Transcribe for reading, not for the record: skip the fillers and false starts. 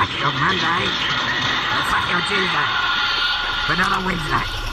fuck you Monday, or fuck you Tuesday, but not on Wednesday.